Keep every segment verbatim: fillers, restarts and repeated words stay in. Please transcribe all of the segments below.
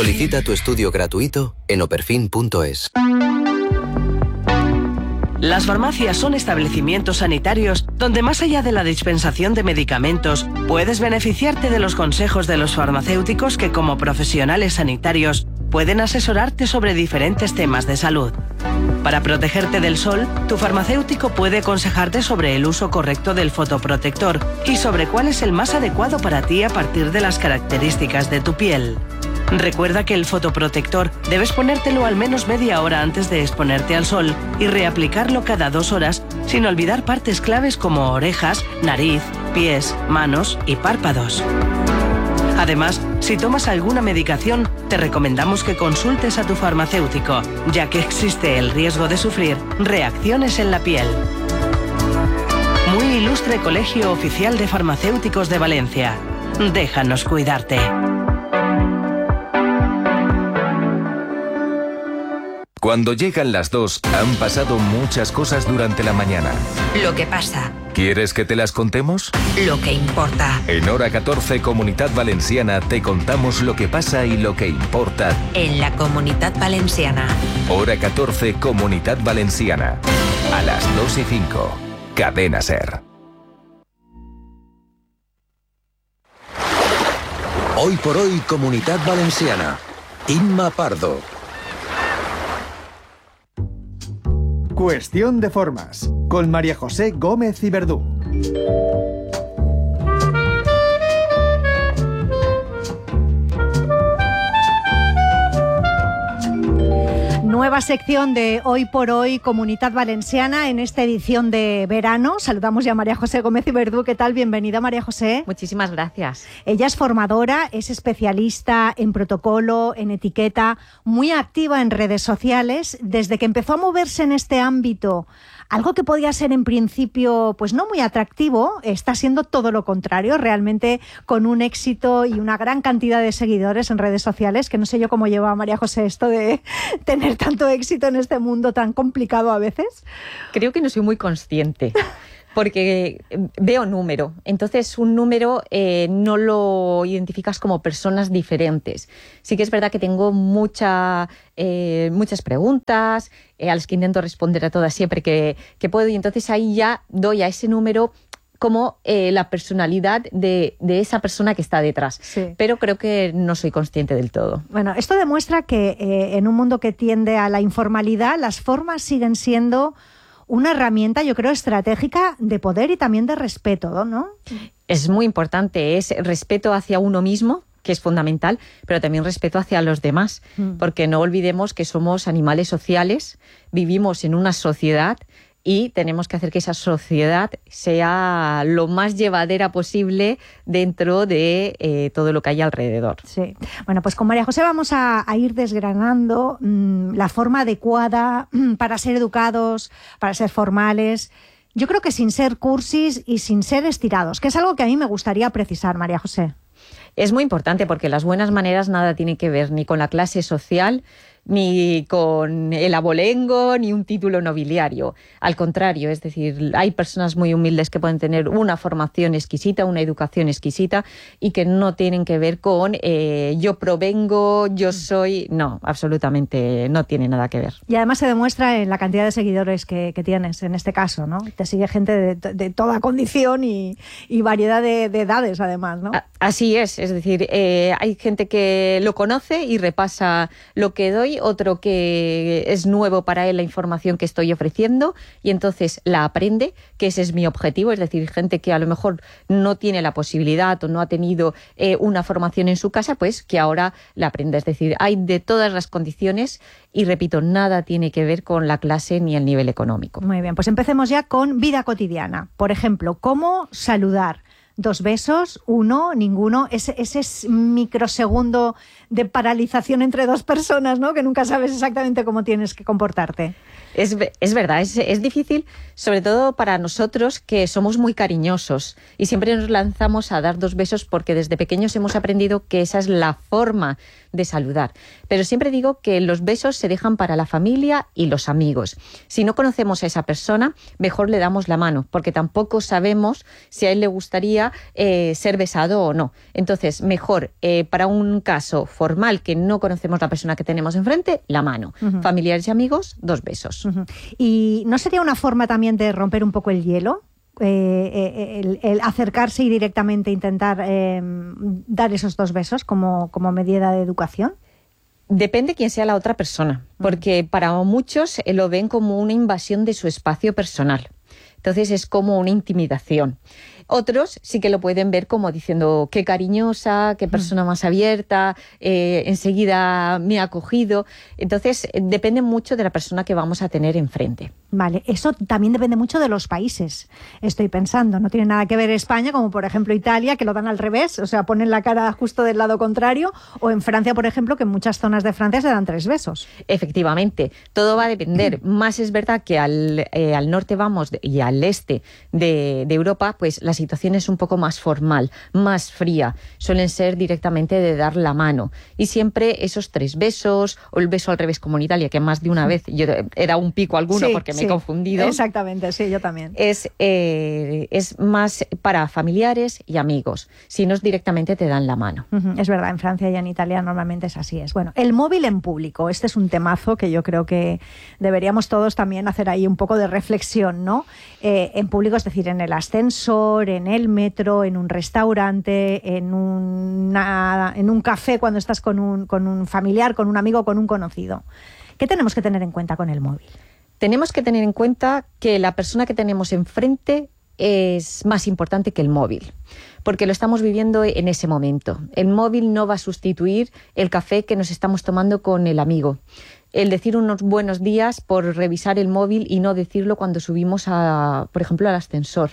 Solicita tu estudio gratuito en operfin punto es. Las farmacias son establecimientos sanitarios donde, más allá de la dispensación de medicamentos, puedes beneficiarte de los consejos de los farmacéuticos que, como profesionales sanitarios, pueden asesorarte sobre diferentes temas de salud. Para protegerte del sol, tu farmacéutico puede aconsejarte sobre el uso correcto del fotoprotector y sobre cuál es el más adecuado para ti a partir de las características de tu piel. Recuerda que el fotoprotector debes ponértelo al menos media hora antes de exponerte al sol y reaplicarlo cada dos horas, sin olvidar partes claves como orejas, nariz, pies, manos y párpados. Además, si tomas alguna medicación, te recomendamos que consultes a tu farmacéutico, ya que existe el riesgo de sufrir reacciones en la piel. Muy ilustre Colegio Oficial de Farmacéuticos de Valencia. Déjanos cuidarte. Cuando llegan las dos, han pasado muchas cosas durante la mañana. Lo que pasa. ¿Quieres que te las contemos? Lo que importa. En Hora catorce, Comunitat Valenciana, te contamos lo que pasa y lo que importa. En la Comunitat Valenciana. Hora catorce, Comunitat Valenciana. A las dos y cinco. Cadena SER. Hoy por hoy, Comunitat Valenciana. Inma Pardo. Cuestión de formas, con María José Gómez y Verdú. Nueva sección de Hoy por Hoy, Comunitat Valenciana, en esta edición de verano. Saludamos ya a María José Gómez y Verdú. ¿Qué tal? Bienvenida, María José. Muchísimas gracias. Ella es formadora, es especialista en protocolo, en etiqueta, muy activa en redes sociales. Desde que empezó a moverse en este ámbito, algo que podía ser en principio pues no muy atractivo, está siendo todo lo contrario, realmente con un éxito y una gran cantidad de seguidores en redes sociales, que no sé yo cómo lleva a María José esto de tener tanto éxito en este mundo tan complicado a veces. Creo que no soy muy consciente. Porque veo número, entonces un número eh, no lo identificas como personas diferentes. Sí que es verdad que tengo mucha, eh, muchas preguntas, eh, a las que intento responder a todas siempre que, que puedo, y entonces ahí ya doy a ese número como eh, la personalidad de, de esa persona que está detrás. Sí. Pero creo que no soy consciente del todo. Bueno, esto demuestra que eh, en un mundo que tiende a la informalidad, las formas siguen siendo una herramienta, yo creo, estratégica de poder y también de respeto, ¿no? Es muy importante, es respeto hacia uno mismo, que es fundamental, pero también respeto hacia los demás, mm. porque no olvidemos que somos animales sociales, vivimos en una sociedad y tenemos que hacer que esa sociedad sea lo más llevadera posible dentro de eh, todo lo que hay alrededor. Sí. Bueno, pues con María José vamos a, a ir desgranando mmm, la forma adecuada mmm, para ser educados, para ser formales. Yo creo que sin ser cursis y sin ser estirados, que es algo que a mí me gustaría precisar, María José. Es muy importante porque las buenas maneras nada tienen que ver ni con la clase social, ni con el abolengo, ni un título nobiliario. Al contrario, es decir, hay personas muy humildes que pueden tener una formación exquisita, una educación exquisita y que no tienen que ver con eh, yo provengo, yo soy... No, absolutamente no tiene nada que ver. Y además se demuestra en la cantidad de seguidores que, que tienes en este caso, ¿no? Te sigue gente de, de toda condición y, y variedad de, de edades, además, ¿no? Así es, es decir, eh, hay gente que lo conoce y repasa lo que doy, otro que es nuevo para él la información que estoy ofreciendo y entonces la aprende, que ese es mi objetivo, es decir, gente que a lo mejor no tiene la posibilidad o no ha tenido eh, una formación en su casa, pues que ahora la aprenda. Es decir, hay de todas las condiciones y repito, nada tiene que ver con la clase ni el nivel económico. Muy bien, pues empecemos ya con vida cotidiana. Por ejemplo, ¿cómo saludar? Dos besos, uno, ninguno, ese, ese microsegundo de paralización entre dos personas, ¿no? Que nunca sabes exactamente cómo tienes que comportarte. Es, es verdad, es, es difícil, sobre todo para nosotros que somos muy cariñosos y siempre nos lanzamos a dar dos besos porque desde pequeños hemos aprendido que esa es la forma de saludar. Pero siempre digo que los besos se dejan para la familia y los amigos. Si no conocemos a esa persona, mejor le damos la mano, porque tampoco sabemos si a él le gustaría sea eh, ser besado o no. Entonces, mejor eh, para un caso formal que no conocemos la persona que tenemos enfrente, la mano. Uh-huh. Familiares y amigos, dos besos. Uh-huh. ¿Y no sería una forma también de romper un poco el hielo? Eh, eh, el, el acercarse y directamente intentar eh, dar esos dos besos como, como medida de educación. Depende quién sea la otra persona, porque para muchos lo ven como una invasión de su espacio personal. Entonces es como una intimidación. Otros sí que lo pueden ver como diciendo qué cariñosa, qué persona más abierta, eh, enseguida me ha acogido. Entonces depende mucho de la persona que vamos a tener enfrente. Vale, eso también depende mucho de los países, estoy pensando. No tiene nada que ver España, como por ejemplo Italia, que lo dan al revés, o sea, ponen la cara justo del lado contrario, o en Francia, por ejemplo, que en muchas zonas de Francia se dan tres besos. Efectivamente, todo va a depender. Más es verdad que al, eh, al norte vamos y al este de, de Europa, pues la situación es un poco más formal, más fría. Suelen ser directamente de dar la mano. Y siempre esos tres besos, o el beso al revés como en Italia, que más de una vez yo era un pico alguno sí, porque me sí, he confundido. Exactamente, sí, yo también. Es, eh, es más para familiares y amigos. Si no es directamente te dan la mano. Uh-huh, es verdad, en Francia y en Italia normalmente es así. Es. Bueno, el móvil en público. Este es un temazo que yo creo que deberíamos todos también hacer ahí un poco de reflexión, ¿no? Eh, en público, es decir, en el ascensor, en el metro, en un restaurante, en, una, en un café cuando estás con un, con un familiar, con un amigo, con un conocido. ¿Qué tenemos que tener en cuenta con el móvil? Tenemos que tener en cuenta que la persona que tenemos enfrente es más importante que el móvil, porque lo estamos viviendo en ese momento. El móvil no va a sustituir el café que nos estamos tomando con el amigo. El decir unos buenos días por revisar el móvil y no decirlo cuando subimos, a, por ejemplo, al ascensor.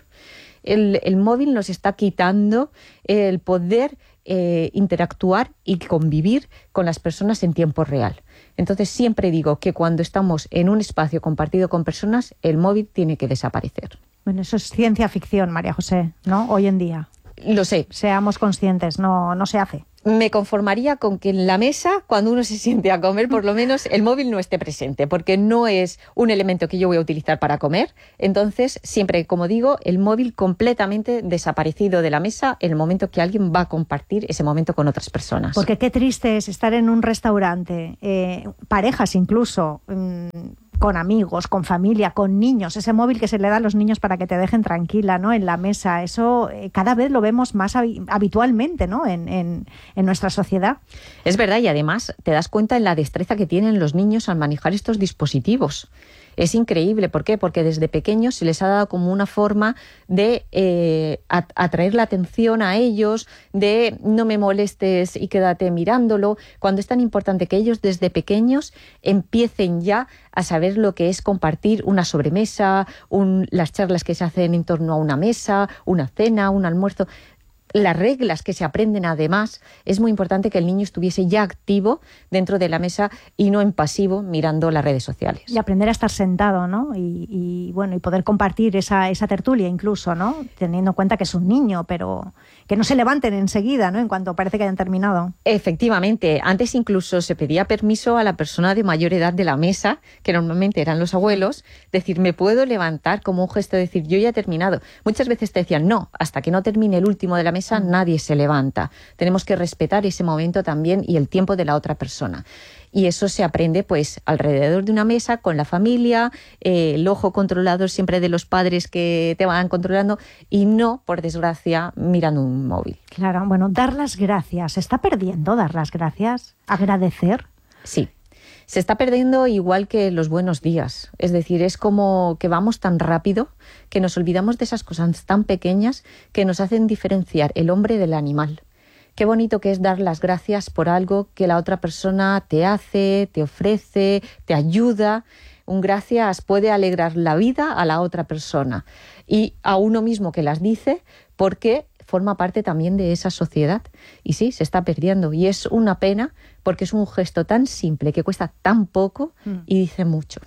El, el móvil nos está quitando el poder eh, interactuar y convivir con las personas en tiempo real. Entonces siempre digo que cuando estamos en un espacio compartido con personas, el móvil tiene que desaparecer. Bueno, eso es ciencia ficción, María José, ¿no? Hoy en día. Lo sé. Seamos conscientes, no, no se hace. Me conformaría con que en la mesa, cuando uno se siente a comer, por lo menos el móvil no esté presente, porque no es un elemento que yo voy a utilizar para comer. Entonces, siempre, como digo, el móvil completamente desaparecido de la mesa en el momento que alguien va a compartir ese momento con otras personas. Porque qué triste es estar en un restaurante, eh, parejas incluso, mmm, con amigos, con familia, con niños, ese móvil que se le da a los niños para que te dejen tranquila, ¿no? En la mesa, eso eh, cada vez lo vemos más hab- habitualmente, ¿no? En, en, en nuestra sociedad. Es verdad, y además te das cuenta en la destreza que tienen los niños al manejar estos dispositivos. Es increíble. ¿Por qué? Porque desde pequeños se les ha dado como una forma de eh, atraer la atención a ellos, de no me molestes y quédate mirándolo, cuando es tan importante que ellos desde pequeños empiecen ya a saber lo que es compartir una sobremesa, un, las charlas que se hacen en torno a una mesa, una cena, un almuerzo. Las reglas que se aprenden, además, es muy importante que el niño estuviese ya activo dentro de la mesa y no en pasivo mirando las redes sociales. Y aprender a estar sentado, ¿no? Y, y bueno, y poder compartir esa, esa tertulia incluso, ¿no? Teniendo en cuenta que es un niño, pero que no se levanten enseguida, ¿no? En cuanto parece que hayan terminado. Efectivamente. Antes incluso se pedía permiso a la persona de mayor edad de la mesa, que normalmente eran los abuelos, decir, ¿me puedo levantar? Como un gesto de decir, yo ya he terminado. Muchas veces te decían, no, hasta que no termine el último de la mesa, nadie se levanta. Tenemos que respetar ese momento también y el tiempo de la otra persona. Y eso se aprende pues alrededor de una mesa con la familia, eh, el ojo controlador siempre de los padres que te van controlando y no, por desgracia, mirando un móvil. Claro, bueno, dar las gracias. ¿Se está perdiendo dar las gracias? ¿Agradecer? Sí. Se está perdiendo igual que los buenos días. Es decir, es como que vamos tan rápido que nos olvidamos de esas cosas tan pequeñas que nos hacen diferenciar el hombre del animal. Qué bonito que es dar las gracias por algo que la otra persona te hace, te ofrece, te ayuda. Un gracias puede alegrar la vida a la otra persona y a uno mismo que las dice, porque forma parte también de esa sociedad. Y sí, se está perdiendo. Y es una pena porque es un gesto tan simple que cuesta tan poco y dice mucho.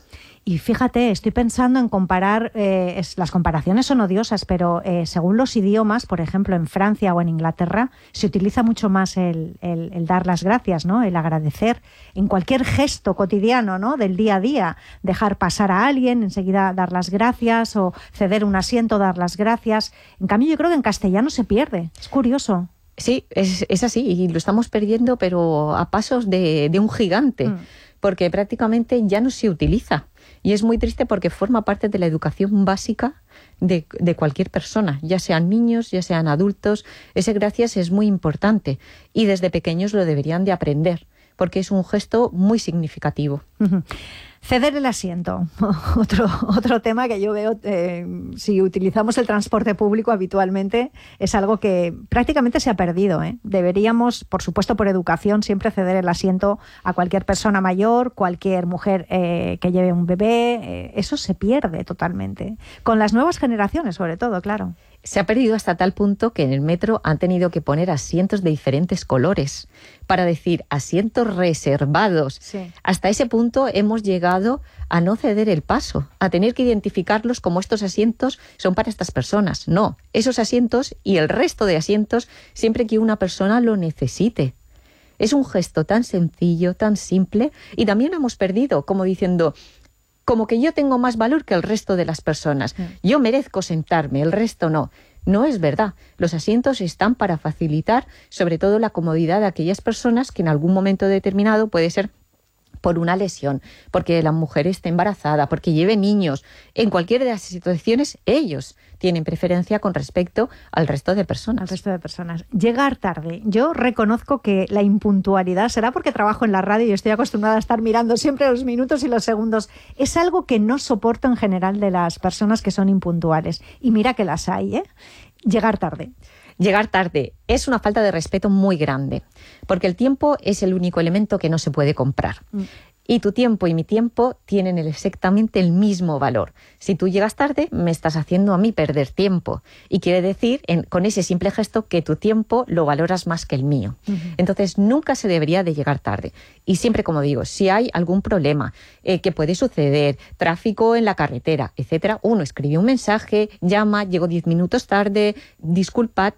Y fíjate, estoy pensando en comparar, eh, es, las comparaciones son odiosas, pero eh, según los idiomas, por ejemplo, en Francia o en Inglaterra, se utiliza mucho más el, el, el dar las gracias, ¿no? El agradecer en cualquier gesto cotidiano, ¿no? Del día a día, dejar pasar a alguien, enseguida dar las gracias, o ceder un asiento, dar las gracias. En cambio, yo creo que en castellano se pierde. Es curioso. Sí, es, es así, y lo estamos perdiendo, pero a pasos de, de un gigante, mm. porque prácticamente ya no se utiliza. Y es muy triste porque forma parte de la educación básica de, de cualquier persona, ya sean niños, ya sean adultos. Ese gracias es muy importante y desde pequeños lo deberían de aprender, porque es un gesto muy significativo. Uh-huh. Ceder el asiento, otro, otro tema que yo veo, eh, si utilizamos el transporte público habitualmente, es algo que prácticamente se ha perdido, ¿eh? Deberíamos, por supuesto por educación, siempre ceder el asiento a cualquier persona mayor, cualquier mujer eh, que lleve un bebé, eh, eso se pierde totalmente. Con las nuevas generaciones, sobre todo, claro. Se ha perdido hasta tal punto que en el metro han tenido que poner asientos de diferentes colores para decir asientos reservados. Sí. Hasta ese punto hemos llegado a no ceder el paso, a tener que identificarlos como estos asientos son para estas personas. No, esos asientos y el resto de asientos siempre que una persona lo necesite. Es un gesto tan sencillo, tan simple, y también hemos perdido, como diciendo, como que yo tengo más valor que el resto de las personas. Yo merezco sentarme, el resto no. No es verdad. Los asientos están para facilitar, sobre todo, la comodidad de aquellas personas que en algún momento determinado puede ser por una lesión, porque la mujer esté embarazada, porque lleve niños. En cualquiera de las situaciones, ellos tienen preferencia con respecto al resto de personas. Al resto de personas. Llegar tarde. Yo reconozco que la impuntualidad, será porque trabajo en la radio y estoy acostumbrada a estar mirando siempre los minutos y los segundos, es algo que no soporto en general de las personas que son impuntuales. Y mira que las hay, ¿eh? Llegar tarde. Llegar tarde es una falta de respeto muy grande, porque el tiempo es el único elemento que no se puede comprar. Mm. Y tu tiempo y mi tiempo tienen exactamente el mismo valor. Si tú llegas tarde, me estás haciendo a mí perder tiempo. Y quiere decir, en, con ese simple gesto, que tu tiempo lo valoras más que el mío. Uh-huh. Entonces, nunca se debería de llegar tarde. Y siempre, como digo, si hay algún problema eh, que puede suceder, tráfico en la carretera, etcétera, uno escribe un mensaje, llama, llego diez minutos tarde, disculpad.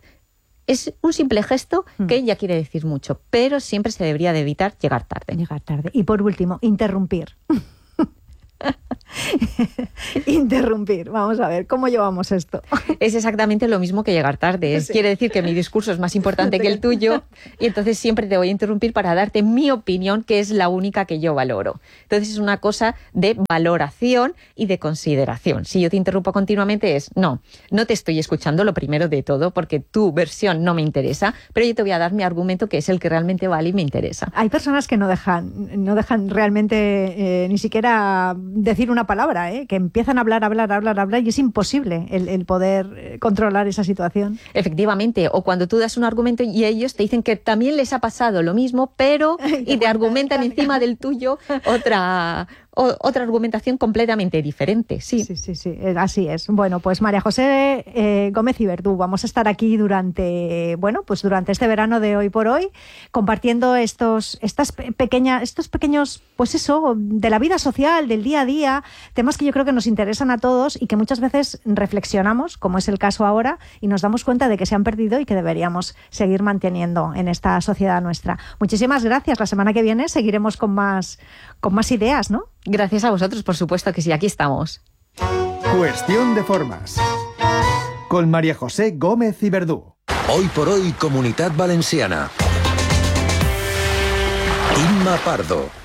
Es un simple gesto que ya quiere decir mucho, pero siempre se debería de evitar llegar tarde. Llegar tarde. Y por último, interrumpir. Interrumpir. Vamos a ver, ¿cómo llevamos esto? Es exactamente lo mismo que llegar tarde. Es, sí. Quiere decir que mi discurso es más importante que el tuyo y entonces siempre te voy a interrumpir para darte mi opinión, que es la única que yo valoro. Entonces es una cosa de valoración y de consideración. Si yo te interrumpo continuamente es, no, no te estoy escuchando lo primero de todo porque tu versión no me interesa, pero yo te voy a dar mi argumento que es el que realmente vale y me interesa. Hay personas que no dejan, no dejan realmente eh, ni siquiera decir una palabra, ¿eh? Que empiezan a hablar, hablar, hablar, hablar y es imposible el, el poder controlar esa situación. Efectivamente, o cuando tú das un argumento y ellos te dicen que también les ha pasado lo mismo, pero y te argumentan encima del tuyo otra... O, otra argumentación completamente diferente, sí. Sí, sí, sí, así es. Bueno, pues María José eh, Gómez y Verdú, vamos a estar aquí durante, bueno, pues durante este verano de Hoy por Hoy, compartiendo estos, estas pequeñas, estos pequeños, pues eso, de la vida social, del día a día, temas que yo creo que nos interesan a todos y que muchas veces reflexionamos, como es el caso ahora, y nos damos cuenta de que se han perdido y que deberíamos seguir manteniendo en esta sociedad nuestra. Muchísimas gracias. La semana que viene seguiremos con más, con más ideas, ¿no? Gracias a vosotros, por supuesto que sí, aquí estamos. Cuestión de formas. Con María José Gómez y Verdú. Hoy por Hoy, Comunitat Valenciana. Imma Pardo.